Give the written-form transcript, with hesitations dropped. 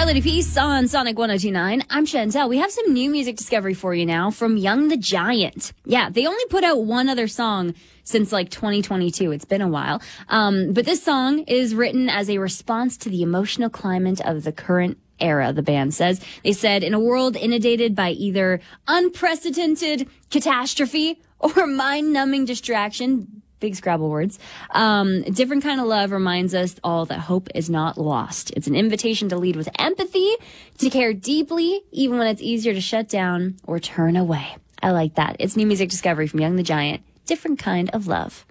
Melody Peace on Sonic 1029. I'm Chantel. We have some new music discovery for you now from Young the Giant. Yeah, they only put out one other song since like 2022. It's been a while. But this song is written as a response to the emotional climate of the current era, the band says. They said, in a world inundated by either unprecedented catastrophe or mind-numbing distraction, big Scrabble words, different kind of love reminds us all that hope is not lost. It's an invitation to lead with empathy, to care deeply, even when it's easier to shut down or turn away. I like that. It's new music discovery from Young the Giant. Different kind of love.